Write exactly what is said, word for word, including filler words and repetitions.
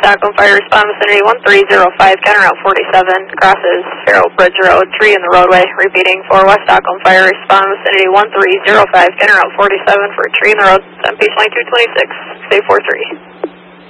Stockholm Fire, respond vicinity one three zero five, counter route forty-seven, crosses Farrell Bridge Road, tree in the roadway. Repeating for West Stockholm Fire, respond vicinity one three zero five, counter route forty-seven for a tree in the road, Sun Peace Line two twenty-six, stay four three.